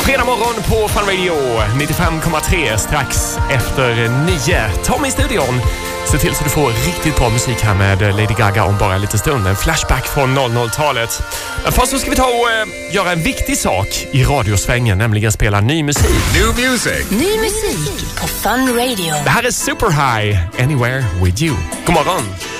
Fredag morgon på Fun Radio 95,3 strax efter 9. Tom i studion. Se till så du får riktigt bra musik här med Lady Gaga om bara lite stund. En flashback från 00-talet. Men först så ska vi ta och göra en viktig sak i radiosvängen, nämligen spela ny musik. New music. Ny musik på Fun Radio. Det här är Super High, Anywhere With You. God morgon.